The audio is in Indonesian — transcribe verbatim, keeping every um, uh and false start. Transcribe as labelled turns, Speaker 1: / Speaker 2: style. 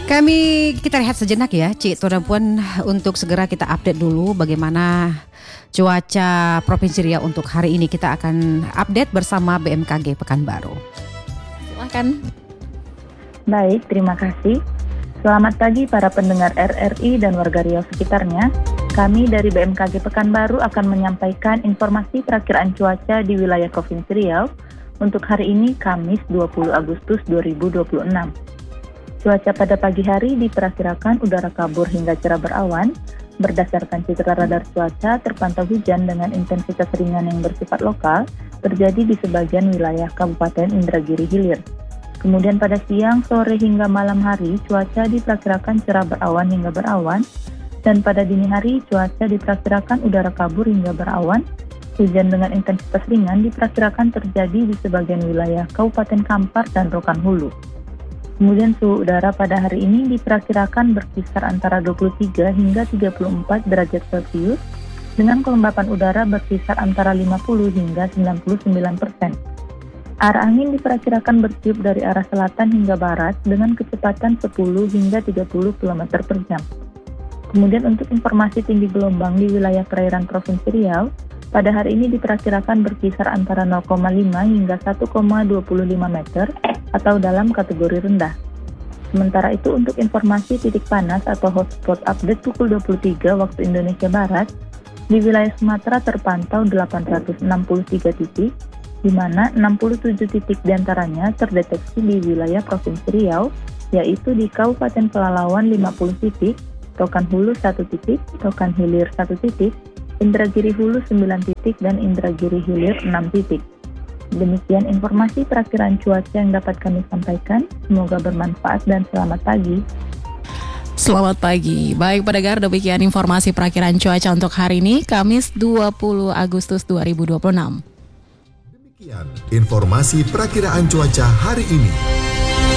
Speaker 1: Kami kita rehat sejenak ya, Cik Tuan dan Puan, untuk segera kita update dulu bagaimana cuaca Provinsi Riau untuk hari ini. Kita akan update bersama B M K G Pekanbaru. Silakan.
Speaker 2: Baik, terima kasih. Selamat pagi para pendengar R R I dan warga Riau sekitarnya. Kami dari B M K G Pekanbaru akan menyampaikan informasi perakiraan cuaca di wilayah Provinsi Riau untuk hari ini Kamis dua puluh Agustus dua ribu dua puluh enam. Cuaca pada pagi hari diperkirakan udara kabur hingga cerah berawan. Berdasarkan citra radar cuaca, terpantau hujan dengan intensitas ringan yang bersifat lokal terjadi di sebagian wilayah Kabupaten Indragiri Hilir. Kemudian pada siang, sore hingga malam hari, cuaca diperkirakan cerah berawan hingga berawan. Dan pada dini hari, cuaca diperkirakan udara kabur hingga berawan. Hujan dengan intensitas ringan diperkirakan terjadi di sebagian wilayah Kabupaten Kampar dan Rokan Hulu. Kemudian suhu udara pada hari ini diperkirakan berkisar antara dua puluh tiga hingga tiga puluh empat derajat Celcius dengan kelembapan udara berkisar antara lima puluh hingga sembilan puluh sembilan persen. Arah angin diperkirakan bertiup dari arah selatan hingga barat dengan kecepatan sepuluh hingga tiga puluh kilometer per jam. Kemudian untuk informasi tinggi gelombang di wilayah perairan Provinsi Riau, pada hari ini diperkirakan berkisar antara nol koma lima hingga satu koma dua lima meter atau dalam kategori rendah. Sementara itu untuk informasi titik panas atau hotspot update pukul dua puluh tiga waktu Indonesia Barat, di wilayah Sumatera terpantau delapan ratus enam puluh tiga titik, di mana enam puluh tujuh titik diantaranya terdeteksi di wilayah Provinsi Riau, yaitu di Kabupaten Pelalawan lima puluh titik, Rokan Hulu satu titik, Rokan Hilir satu titik, Indragiri Hulu sembilan titik, dan Indragiri Hilir enam titik. Demikian informasi perakiraan cuaca yang dapat kami sampaikan. Semoga bermanfaat dan selamat pagi.
Speaker 3: Selamat pagi. Baik pendengar, demikian informasi perakiraan cuaca untuk hari ini, Kamis dua puluh Agustus dua ribu dua puluh enam.
Speaker 4: Demikian informasi perakiraan cuaca hari ini.